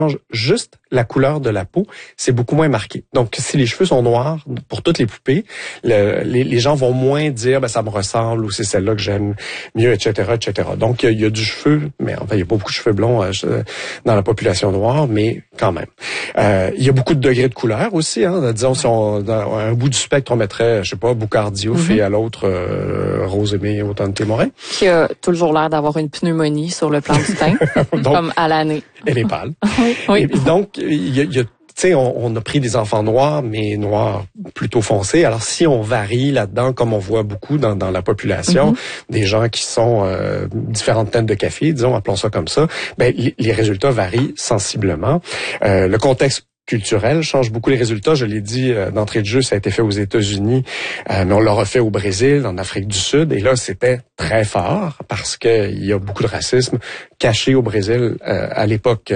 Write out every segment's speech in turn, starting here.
juste la couleur de la peau, c'est beaucoup moins marqué. Donc, si les cheveux sont noirs pour toutes les poupées, les gens vont moins dire ça me ressemble ou c'est celle-là que j'aime mieux, etc., etc. Donc, il y a du cheveu, mais enfin, il y a pas beaucoup de cheveux blonds dans la population noire, mais quand même. Il y a beaucoup de degrés de couleur aussi. Disons, si dans un bout du spectre, on mettrait, je sais pas, Boucard Diouf et à l'autre, Rose-Aimée Autante-Morin. Qui a toujours l'air d'avoir une pneumonie sur le plan du teint, donc, comme à l'année. Elle est pâle. Oui. Et donc, il y a tu sais, on a pris des enfants noirs, mais noirs plutôt foncés. Alors, si on varie là-dedans, comme on voit beaucoup dans la population, des gens qui sont différentes teintes de café, disons, appelons ça comme ça, les résultats varient sensiblement. Le contexte culturel change beaucoup les résultats. Je l'ai dit d'entrée de jeu, ça a été fait aux États-Unis, mais on l'a refait au Brésil, en Afrique du Sud, et là, c'était très fort parce qu'il y a beaucoup de racisme caché au Brésil à l'époque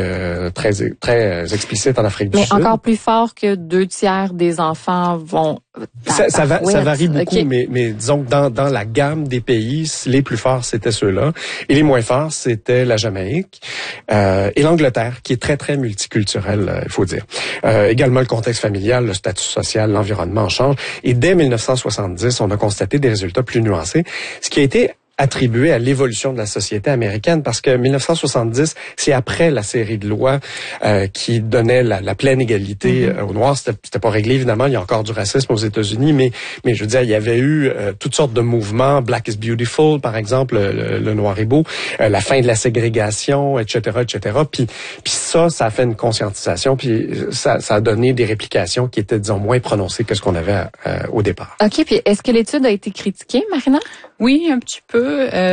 très explicite en Afrique du Sud. Mais encore plus fort que 2/3 des enfants vont... Ça varie beaucoup, mais disons que dans la gamme des pays, les plus forts, c'était ceux-là. Et les moins forts, c'était la Jamaïque et l'Angleterre, qui est très, très multiculturelle, il faut dire. Également, le contexte familial, le statut social, l'environnement change. Et dès 1970, on a constaté des résultats plus nuancés, ce qui a été attribué à l'évolution de la société américaine, parce que 1970, c'est après la série de lois qui donnait la pleine égalité aux Noirs. C'était pas réglé, évidemment, il y a encore du racisme aux États-Unis, mais je veux dire, il y avait eu toutes sortes de mouvements, Black is Beautiful, par exemple, le noir est beau, la fin de la ségrégation, etc., etc. Puis ça a fait une conscientisation, puis ça a donné des réplications qui étaient, disons, moins prononcées que ce qu'on avait au départ. OK, puis est-ce que l'étude a été critiquée, Marina? Oui, un petit peu.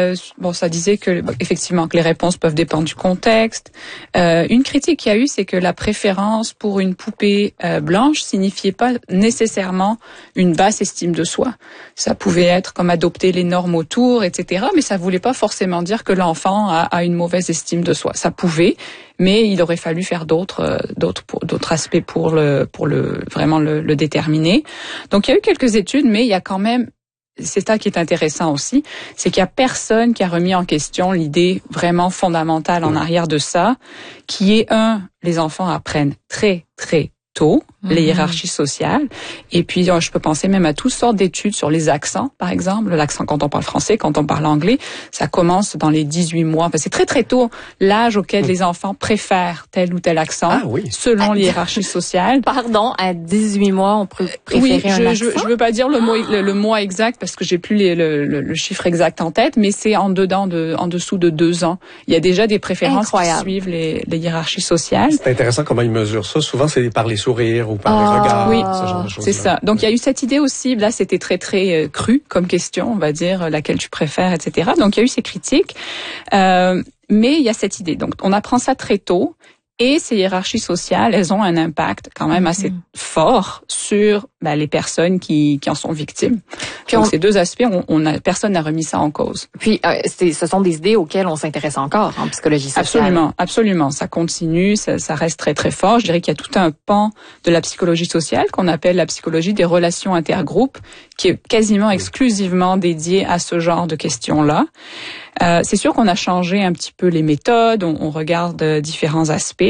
Ça disait que effectivement que les réponses peuvent dépendre du contexte. Une critique qu'il y a eu, c'est que la préférence pour une poupée blanche signifiait pas nécessairement une basse estime de soi. Ça pouvait être comme adopter les normes autour, etc. Mais ça voulait pas forcément dire que l'enfant a une mauvaise estime de soi. Ça pouvait, mais il aurait fallu faire d'autres aspects pour vraiment le déterminer. Donc il y a eu quelques études, mais il y a quand même, c'est ça qui est intéressant aussi, c'est qu'il y a personne qui a remis en question l'idée vraiment fondamentale en arrière de ça, qui est les enfants apprennent très, très tôt les hiérarchies sociales. Et puis, je peux penser même à toutes sortes d'études sur les accents, par exemple. L'accent quand on parle français, quand on parle anglais, ça commence dans les 18 mois. Enfin, c'est très, très tôt l'âge auquel les enfants préfèrent tel ou tel accent, selon les hiérarchies sociales. Pardon, à 18 mois, on peut préférer un accent? Je veux pas dire le mois exact parce que j'ai plus le chiffre exact en tête, mais c'est en dessous de 2 ans. Il y a déjà des préférences qui suivent les hiérarchies sociales. C'est intéressant comment ils mesurent ça. Souvent, c'est par les sourires ou par les regards, ce genre de choses. C'est ça. Donc, il y a eu cette idée aussi, là, c'était très, très cru comme question, on va dire, laquelle tu préfères, etc. Donc, il y a eu ces critiques, mais il y a cette idée. Donc, on apprend ça très tôt, et ces hiérarchies sociales, elles ont un impact quand même assez fort sur les personnes qui en sont victimes. Puis donc, ces deux aspects, personne n'a remis ça en cause. Puis, ce sont des idées auxquelles on s'intéresse encore en psychologie sociale. Absolument. Ça continue, ça reste très, très fort. Je dirais qu'il y a tout un pan de la psychologie sociale qu'on appelle la psychologie des relations intergroupes, qui est quasiment exclusivement dédiée à ce genre de questions-là. C'est sûr qu'on a changé un petit peu les méthodes, on regarde différents aspects.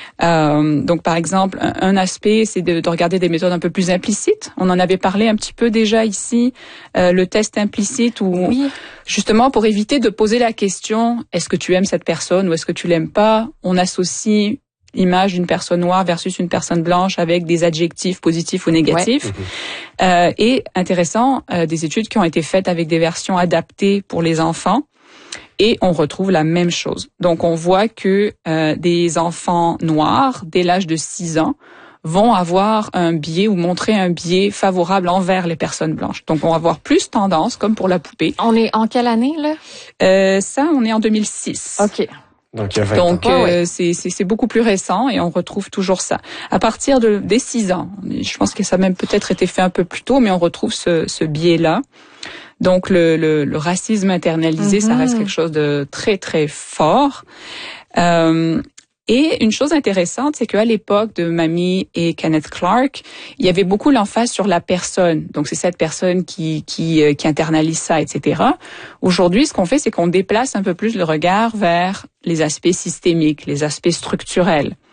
Donc, par exemple, un aspect, c'est de regarder des méthodes un peu plus implicites. On en avait parlé un petit peu déjà ici, le test implicite, où justement, pour éviter de poser la question, est-ce que tu aimes cette personne ou est-ce que tu l'aimes pas, on associe l'image d'une personne noire versus une personne blanche avec des adjectifs positifs ou négatifs. Et intéressant, des études qui ont été faites avec des versions adaptées pour les enfants. Et on retrouve la même chose. Donc, on voit que des enfants noirs, dès l'âge de 6 ans, vont avoir un biais ou montrer un biais favorable envers les personnes blanches. Donc, on va avoir plus tendance, comme pour la poupée. On est en quelle année, là? On est en 2006. OK. Donc, il y a 20 ans. C'est beaucoup plus récent et on retrouve toujours ça. À partir des 6 ans, je pense que ça a même peut-être été fait un peu plus tôt, mais on retrouve ce biais-là. Donc, le racisme internalisé, ça reste quelque chose de très, très fort. Et une chose intéressante, c'est qu'à l'époque de Mamie et Kenneth Clark, il y avait beaucoup l'emphase sur la personne. Donc, c'est cette personne qui internalise ça, etc. Aujourd'hui, ce qu'on fait, c'est qu'on déplace un peu plus le regard vers les aspects systémiques, les aspects structurels.